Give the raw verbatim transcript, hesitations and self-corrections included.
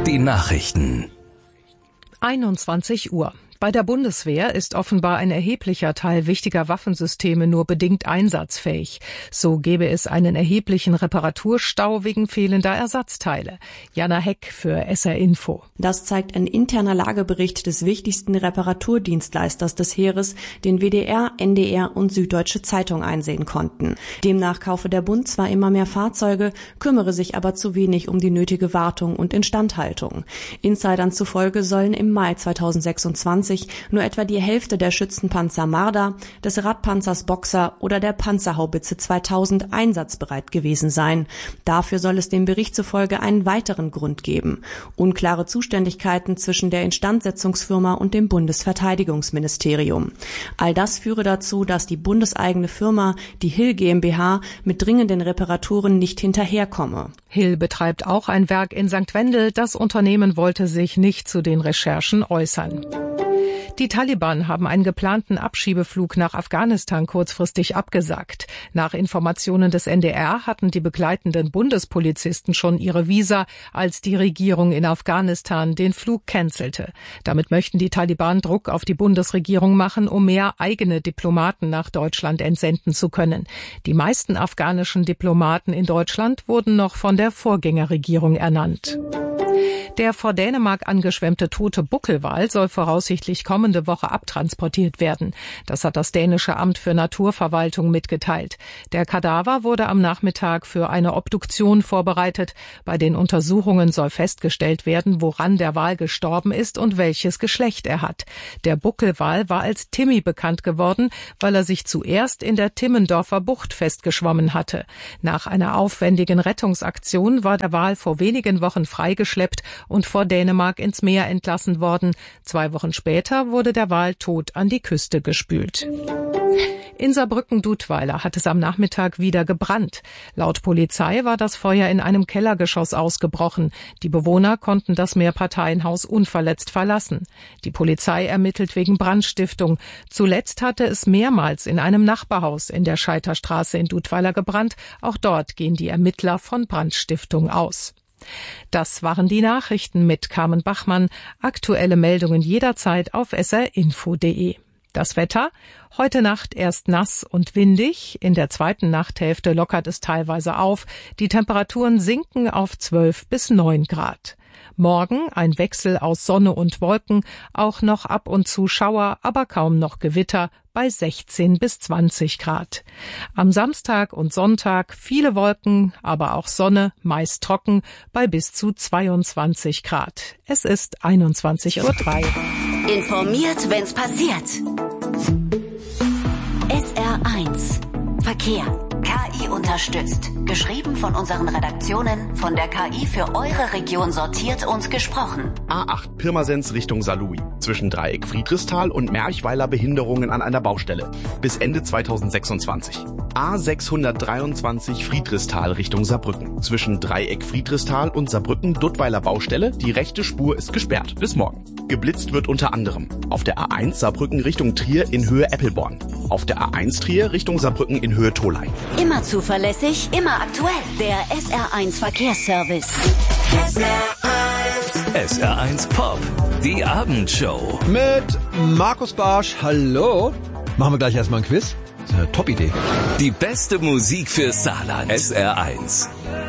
Die Nachrichten. einundzwanzig Uhr. Bei der Bundeswehr ist offenbar ein erheblicher Teil wichtiger Waffensysteme nur bedingt einsatzfähig. So gebe es einen erheblichen Reparaturstau wegen fehlender Ersatzteile. Jana Heck für S R Info. Das zeigt ein interner Lagebericht des wichtigsten Reparaturdienstleisters des Heeres, den W D R, N D R und Süddeutsche Zeitung einsehen konnten. Demnach kaufe der Bund zwar immer mehr Fahrzeuge, kümmere sich aber zu wenig um die nötige Wartung und Instandhaltung. Insidern zufolge sollen im Mai zweitausendsechsundzwanzig nur etwa die Hälfte der Schützenpanzer Marder, des Radpanzers Boxer oder der Panzerhaubitze zweitausend einsatzbereit gewesen sein. Dafür soll es dem Bericht zufolge einen weiteren Grund geben: unklare Zuständigkeiten zwischen der Instandsetzungsfirma und dem Bundesverteidigungsministerium. All das führe dazu, dass die bundeseigene Firma, die Hill GmbH, mit dringenden Reparaturen nicht hinterherkomme. Hill betreibt auch ein Werk in Sankt Wendel. Das Unternehmen wollte sich nicht zu den Recherchen äußern. Die Taliban haben einen geplanten Abschiebeflug nach Afghanistan kurzfristig abgesagt. Nach Informationen des N D R hatten die begleitenden Bundespolizisten schon ihre Visa, als die Regierung in Afghanistan den Flug cancelte. Damit möchten die Taliban Druck auf die Bundesregierung machen, um mehr eigene Diplomaten nach Deutschland entsenden zu können. Die meisten afghanischen Diplomaten in Deutschland wurden noch von der Vorgängerregierung ernannt. Der vor Dänemark angeschwemmte tote Buckelwal soll voraussichtlich kommende Woche abtransportiert werden. Das hat das dänische Amt für Naturverwaltung mitgeteilt. Der Kadaver wurde am Nachmittag für eine Obduktion vorbereitet. Bei den Untersuchungen soll festgestellt werden, woran der Wal gestorben ist und welches Geschlecht er hat. Der Buckelwal war als Timmy bekannt geworden, weil er sich zuerst in der Timmendorfer Bucht festgeschwommen hatte. Nach einer aufwendigen Rettungsaktion war der Wal vor wenigen Wochen freigeschleppt und vor Dänemark ins Meer entlassen worden. Zwei Wochen später wurde der Wal tot an die Küste gespült. In Saarbrücken-Dudweiler hat es am Nachmittag wieder gebrannt. Laut Polizei war das Feuer in einem Kellergeschoss ausgebrochen. Die Bewohner konnten das Mehrparteienhaus unverletzt verlassen. Die Polizei ermittelt wegen Brandstiftung. Zuletzt hatte es mehrmals in einem Nachbarhaus in der Scheiterstraße in Dudweiler gebrannt. Auch dort gehen die Ermittler von Brandstiftung aus. Das waren die Nachrichten mit Carmen Bachmann. Aktuelle Meldungen jederzeit auf s r info punkt d e. Das Wetter: heute Nacht erst nass und windig. In der zweiten Nachthälfte lockert es teilweise auf. Die Temperaturen sinken auf zwölf bis neun Grad. Morgen ein Wechsel aus Sonne und Wolken, auch noch ab und zu Schauer, aber kaum noch Gewitter bei sechzehn bis zwanzig Grad. Am Samstag und Sonntag viele Wolken, aber auch Sonne, meist trocken, bei bis zu zweiundzwanzig Grad. Es ist einundzwanzig Uhr drei. Informiert, wenn's passiert. S R eins Verkehr. K I unterstützt. Geschrieben von unseren Redaktionen, von der K I für eure Region sortiert und gesprochen. A acht Pirmasens Richtung Saarlouis. Zwischen Dreieck Friedrichsthal und Merchweiler Behinderungen an einer Baustelle. Bis Ende zweitausendsechsundzwanzig. A sechshundertdreiundzwanzig Friedrichsthal Richtung Saarbrücken. Zwischen Dreieck Friedrichsthal und Saarbrücken-Duttweiler Baustelle. Die rechte Spur ist gesperrt. Bis morgen. Geblitzt wird unter anderem auf der A eins Saarbrücken Richtung Trier in Höhe Eppelborn. Auf der A eins Trier Richtung Saarbrücken in Höhe Tholey. Immer zuverlässig, immer aktuell. Der S R eins Verkehrsservice. S R eins. S R eins Pop. Die Abendshow. Mit Markus Barsch. Hallo. Machen wir gleich erstmal ein Quiz. Das ist eine Top-Idee. Die beste Musik für Saarland. S R eins.